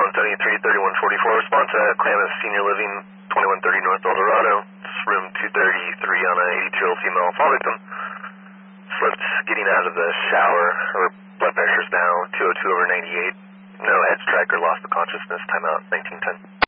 3173, 3144. Response at Klamath Senior Living, 2130 North Eldorado. It's room 233 on a 82-year-old female fall victim. Slipped getting out of the shower. Her blood pressure's now 202/98. No head strike or loss of consciousness. Timeout 1910.